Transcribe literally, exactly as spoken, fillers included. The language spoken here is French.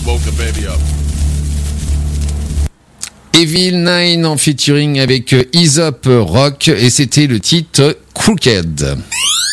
woke the baby up. Evil Nine en featuring avec Aesop Rock et c'était le titre Crooked.